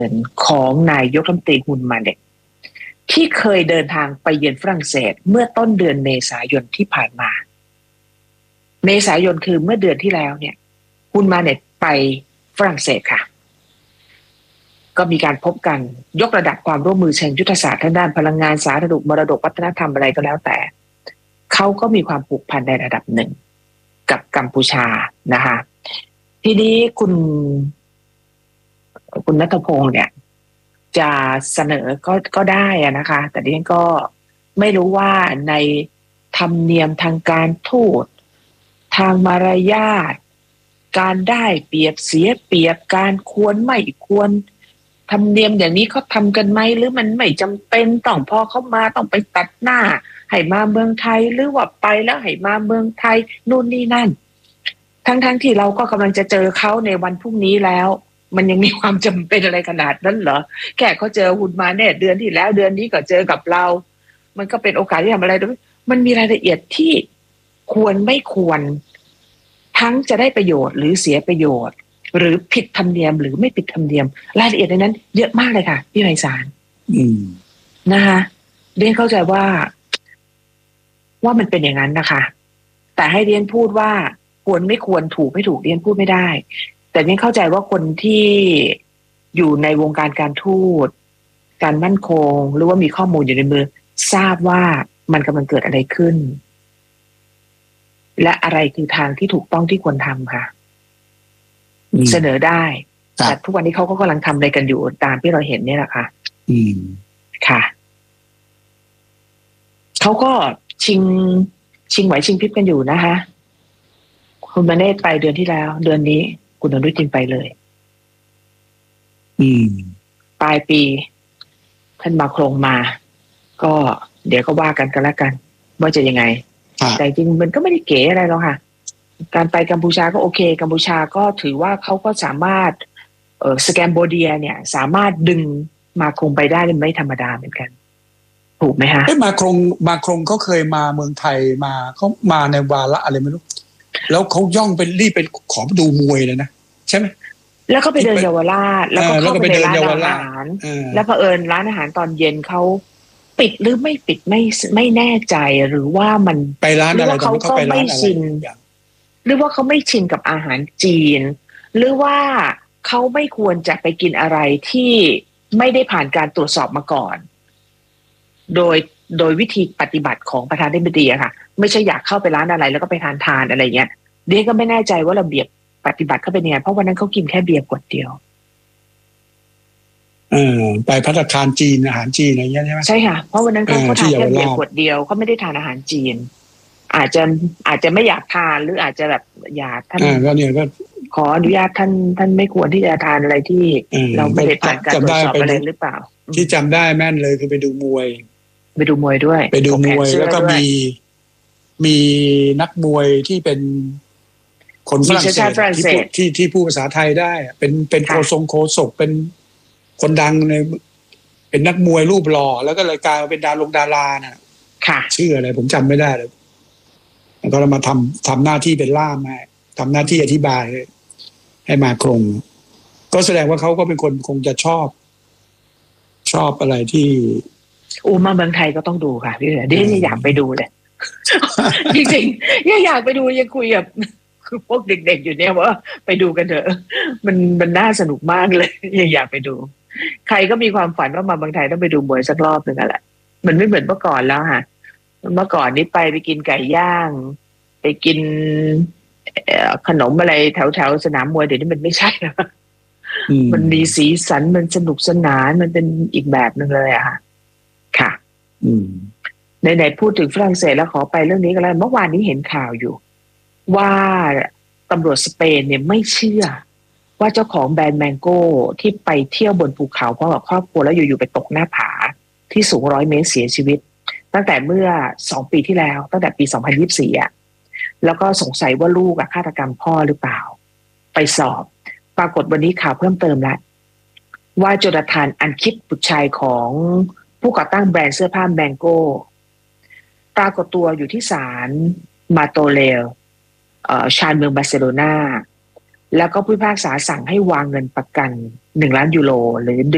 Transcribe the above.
ของนายกรัฐมนตรีฮุนมาเน็ตที่เคยเดินทางไปเยือนฝรั่งเศสเมื่อต้นเดือนเมษายนที่ผ่านมาเมษายนคือเมื่อเดือนที่แล้วเนี่ยฮุนมาเน็ตไปฝรั่งเศสค่ะก็มีการพบกันยกระดับความร่วมมือเชิงยุทธศาสตร์ทางด้านพลังงานสาธารณสุขมรดกวัฒนธรรมอะไรก็แล้วแต่เขาก็มีความผูกพันในระดับหนึ่งกับกัมพูชานะคะทีนี้คุณณัฐพงษ์เนี่ยจะเสนอก็ได้นะคะแต่ดิฉันก็ไม่รู้ว่าในธรรมเนียมทางการทูตทางมารยาทการได้เปรียบเสียเปรียบการควรไม่ควรธรรมเนียมอย่างนี้เขาทำกันไหมหรือมันไม่จำเป็นต้องพอเขามาต้องไปตัดหน้าให้มาเมืองไทยหรือว่าไปแล้วให้มาเมืองไทยนู่นนี่นั่นทั้งที่เราก็กำลังจะเจอเขาในวันพรุ่งนี้แล้วมันยังมีความจำเป็นอะไรขนาดนั้นเหรอแค่เขาเจอฮุนมาเนี่ยเดือนที่แล้วเดือนนี้ก็เจอกับเรามันก็เป็นโอกาสที่ทำอะไรด้วยมันมีรายละเอียดที่ควรไม่ควรทั้งจะได้ประโยชน์หรือเสียประโยชน์หรือผิดธรรมเนียมหรือไม่ผิดธรรมเนียมรายละเอียดในนั้นเยอะมากเลยค่ะพี่ไพศาลนะคะเรียนเข้าใจว่ามันเป็นอย่างนั้นนะคะแต่ให้เรียนพูดว่าควรไม่ควรถูกไม่ถูกเรียนพูดไม่ได้แต่เรียนเข้าใจว่าคนที่อยู่ในวงการการทูตการมั่นคงหรือว่ามีข้อมูลอยู่ในมือทราบว่ามันกำลังเกิดอะไรขึ้นและอะไรคือทางที่ถูกต้องที่ควรทำค่ะเสนอได้แต่ทุกวันนี้เขาก็กำลังทำอะไรกันอยู่ตามที่เราเห็นเนี่ยแหละค่ะค่ะเขาก็ชิงไหวชิงพริบกันอยู่นะคะคุณมาเนตไปเดือนที่แล้วเดือนนี้คุณอนุทินไปเลยปลายปีท่านมาโครงมาก็เดี๋ยวก็ว่ากันแล้วกันว่าจะยังไงแต่จริงมันก็ไม่ได้เก๋อะไรหรอกค่ะการไปกัมพูชาก็โอเคกัมพูชาก็ถือว่าเขาก็สามารถสแกมโบเดียเนี่ยสามารถดึงมาโครงไปได้ไม่ธรรมดาเหมือนกันถูกไหมฮะมาโครงเขาเคยมาเมืองไทยมาเขามาในวาระอะไรไม่รู้แล้วเขาย่องเป็นรีบเป็นขอดูมวยเลยนะใช่ไหมแล้วก็ไปเดินเยาวราชแล้วก็เข้าไปในร้านอาหารแล้วเผอิญร้านอาหารตอนเย็นเขาปิดหรือไม่ปิดไม่แน่ใจหรือว่ามันไปร้านอะไรเขาก็ไม่ชินหรือว่าเขาไม่ชินกับอาหารจีนหรือว่าเขาไม่ควรจะไปกินอะไรที่ไม่ได้ผ่านการตรวจสอบมาก่อนโดยวิธีปฏิบัติของประธานาธิบดีอะค่ะไม่ใช่อยากเข้าไปร้านอะไรแล้วก็ไปทานอะไรเงี้ยเดี๋ยวก็ไม่แน่ใจว่าระเบียบปฏิบัติเขาเป็นยังไงเพราะวันนั้นเขากินแค่เบียร์ขวดเดียวไปภัตตาคารจีนอาหารจีนอะไรเงี้ยใช่ไหมใช่ค่ะเพราะวันนั้นเขาทานแค่เบียร์ขวดเดียวเขาไม่ได้ทานอาหารจีนอาจจะไม่อยากทานหรืออาจจะแบบอยากท่านก็เนี่ยก็ขออนุญาตท่านไม่ควรที่จะทานอะไรที่เราไม่ได้ผ่านการตรวจสอบอะไรหรือเปล่าที่จำได้แม่นเลยคือไปดูมวยด้วยไปดูมวยแล้วก็มีนักมวยที่เป็นคนฝรั่งเศสที่พูดภาษาไทยได้เป็นโฆษกเป็นคนดังในเป็นนักมวยรูปหล่อแล้วก็เลยกลายมาเป็นดาราน่ะชื่ออะไรผมจำไม่ได้เลยแล้วก็เรามาทำหน้าที่เป็นล่ามให้ทำหน้าที่อธิบายให้มาโครงก็แสดงว่าเขาก็เป็นคนคงจะชอบอะไรที่มาเมืองไทยก็ต้องดูค่ะพี่เดี๋ยวอยากไปดูเลยจริงๆอยากไปดูยังคุยกับคือพวกเด็กๆอยู่เนี่ยว่าไปดูกันเถอะมันน่าสนุกมากเลยอยากไปดูใครก็มีความฝันว่ามาเมืองไทยต้องไปดูมวยสักรอบนึงแหละมันไม่เหมือนเมื่อก่อนแล้วค่ะเมื่อก่อนนี้ไปกินไก่ย่างไปกินขนมอะไรแถวสนามมวยเดี๋ยวนี้มันไม่ใช่แล้วมันมีสีสันมันสนุกสนานมันเป็นอีกแบบนึงเลยอะค่ะค่ะไหนพูดถึงฝรั่งเศสแล้วขอไปเรื่องนี้กันแล้วเมื่อวานนี้เห็นข่าวอยู่ว่าตำรวจสเปนเนี่ยไม่เชื่อว่าเจ้าของแบรนด์แมงโก้ที่ไปเที่ยวบนภูเขาพร้อมกับครอบครัวแล้วอยู่ๆไปตกหน้าผาที่สูง100 เมตรเสียชีวิตตั้งแต่เมื่อ2 ปีที่แล้วตั้งแต่ปี2024อ่ะแล้วก็สงสัยว่าลูกฆาตกรรมพ่อหรือเปล่าไปสอบปรากฏวันนี้ข่าวเพิ่มเติมแล้วว่าโจนาธานอันคิดบุตรชายของผู้ก่อตั้งแบรนด์เสื้อผ้าแมงโก้ปรากฏตัวอยู่ที่ศาลมาโตเลลชานเมืองบาร์เซโลนาแล้วก็ผู้พิพากษาสั่งให้วางเงินประกัน1 ล้านยูโรหรือ